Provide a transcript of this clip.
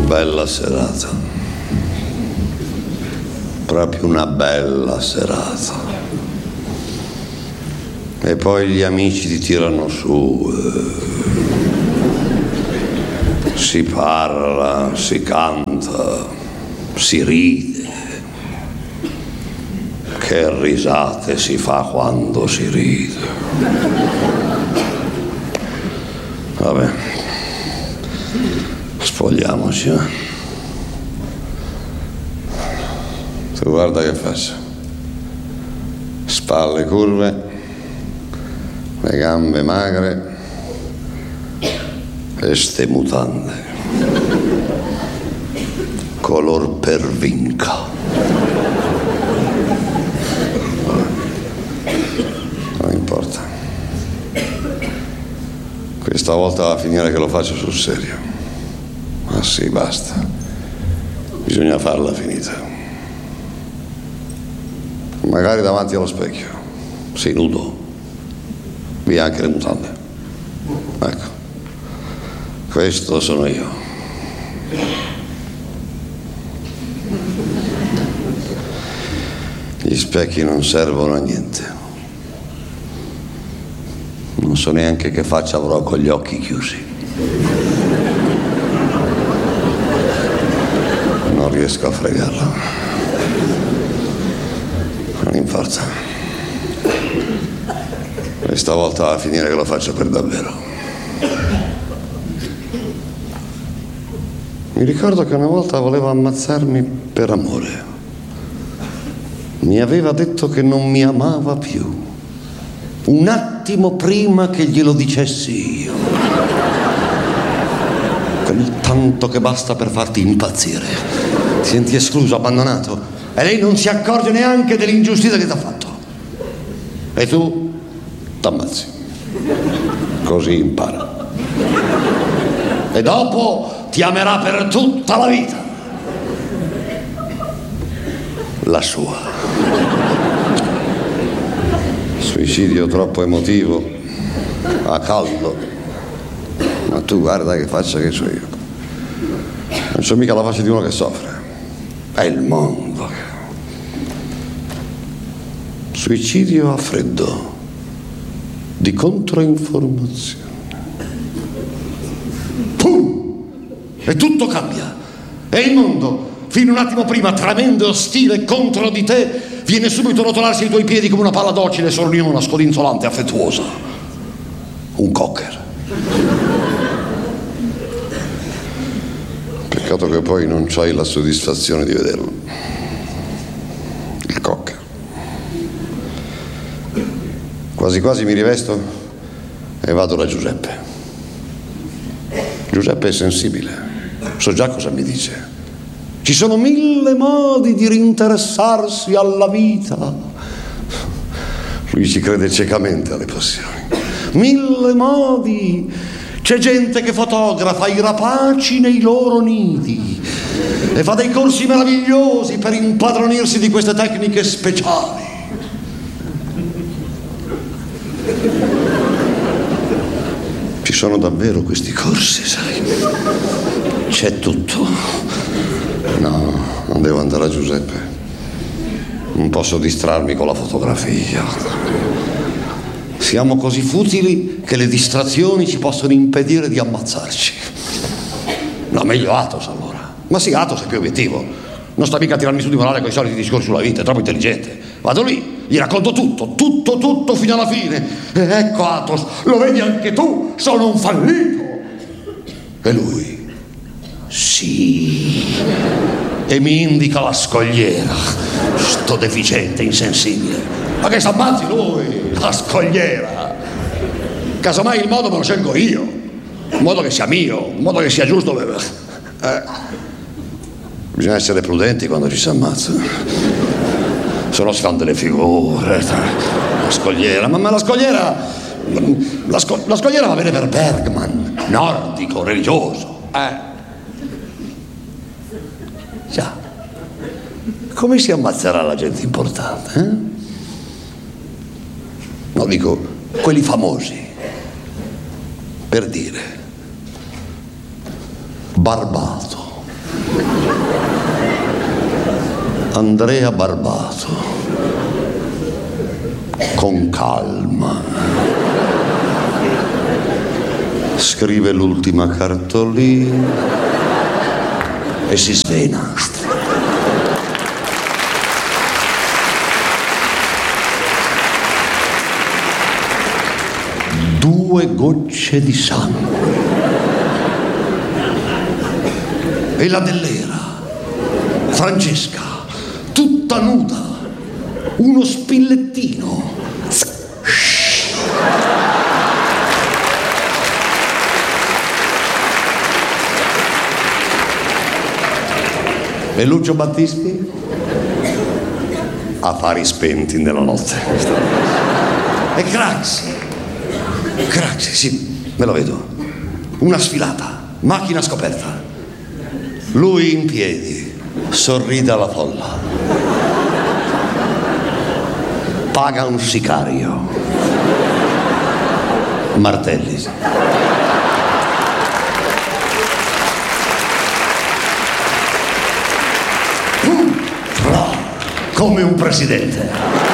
Bella serata, proprio una bella serata. E poi gli amici ti tirano su, si parla, si canta, si ride. Che risate si fa quando si ride. Vabbè, spogliamoci, Tu guarda che faccio. Spalle curve, le gambe magre e ste mutande. Color pervinca. Non importa. Questa volta va a finire che lo faccio sul serio. Ma sì, basta. Bisogna farla finita. Magari davanti allo specchio. Sì, nudo. Via anche le mutande. Ecco. Questo sono io. Gli specchi non servono a niente. Non so neanche che faccia avrò con gli occhi chiusi. Non riesco a fregarlo. Non importa. Questa volta va a finire che lo faccio per davvero. Mi ricordo che una volta voleva ammazzarmi per amore. Mi aveva detto che non mi amava più. Un attimo prima che glielo dicessi io. Quel tanto che basta per farti impazzire. Ti senti escluso, abbandonato. E lei non si accorge neanche dell'ingiustizia che ti ha fatto. E tu t'ammazzi. Così impara. E dopo ti amerà per tutta la vita. La sua. Suicidio troppo emotivo, a caldo. Ma tu guarda che faccia che so io. Non c'ho mica la faccia di uno che soffre. È il mondo. Suicidio a freddo, di controinformazione. Pum! E tutto cambia. E il mondo, fino un attimo prima tremendo e ostile contro di te, viene subito a rotolarsi ai tuoi piedi come una palla docile, sorniona, scodinzolante, affettuosa. Un cocker. Peccato che poi non c'hai la soddisfazione di vederlo. Il cocker. Quasi quasi mi rivesto e vado da Giuseppe. Giuseppe è sensibile. So già cosa mi dice. Ci sono 1000 modi di rinteressarsi alla vita. Lui ci crede ciecamente alle passioni. 1000 modi. C'è gente che fotografa i rapaci nei loro nidi e fa dei corsi meravigliosi per impadronirsi di queste tecniche speciali. Ci sono davvero questi corsi, sai? C'è tutto. No, non devo andare a Giuseppe. Non posso distrarmi con la fotografia. Siamo così futili che le distrazioni ci possono impedire di ammazzarci. No, meglio Athos allora. Ma sì, Athos è più obiettivo. Non sta mica a tirarmi su di morale con i soliti discorsi sulla vita, è troppo intelligente. Vado lì, gli racconto tutto fino alla fine. E ecco Athos, lo vedi anche tu, sono un fallito. E lui? Sì. E mi indica la scogliera. Sto deficiente, insensibile. Ma che s'ammazzi lui, la scogliera. Casomai il modo me lo scelgo io. Un modo che sia mio, un modo che sia giusto. Bisogna essere prudenti quando ci si ammazza. Se no si fanno delle figure. La scogliera, ma la scogliera. La scogliera va bene per Bergman, nordico, religioso. Già. Come si ammazzerà la gente importante? No, dico, quelli famosi. Per dire, Barbato, Andrea Barbato, con calma, scrive l'ultima cartolina e si svenastra. Due gocce di sangue. E la Dell'Era, Francesca, tutta nuda, uno spillettino. E Lucio Battisti? Affari spenti nella notte. E Craxi, sì, me lo vedo. Una sfilata, macchina scoperta. Lui in piedi, sorride alla folla. Paga un sicario. Martelli. Come un presidente.